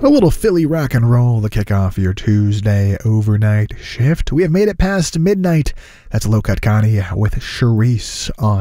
A little Philly rock and roll to kick off your Tuesday overnight shift. We have made it past midnight. That's Low Cut Connie with Charisse on